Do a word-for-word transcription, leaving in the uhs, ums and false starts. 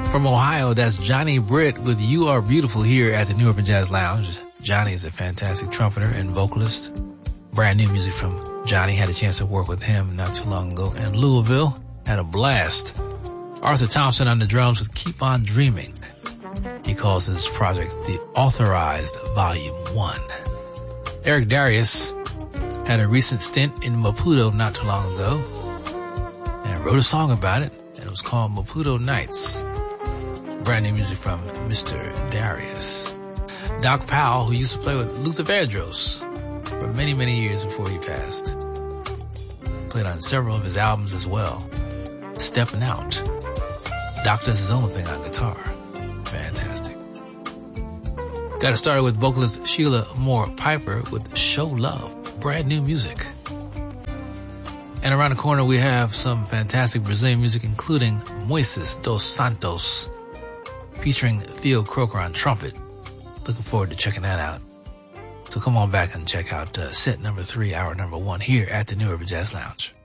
From Ohio, that's Johnny Britt with You Are Beautiful here at the New Urban Jazz Lounge. Johnny is a fantastic trumpeter and vocalist. Brand new music from Johnny. Had a chance to work with him not too long ago in Louisville. Had a blast. Arthur Thompson on the drums with Keep On Dreaming. He calls this project the Authorized Volume one. Eric Darius had a recent stint in Maputo not too long ago and wrote a song about it, and it was called Maputo Nights. Brand new music from Mister Darius. Doc Powell, who used to play with Luther Vandross for many, many years before he passed. Played on several of his albums as well. Stepping Out. Doc does his own thing on guitar. Fantastic. Got it started with vocalist Sheila Moore Piper with Show Love. Brand new music. And around the corner we have some fantastic Brazilian music, including Moises dos Santos, featuring Theo Croker on trumpet. Looking forward to checking that out. So come on back and check out uh, set number three, hour number one here at the New Urban Jazz Lounge.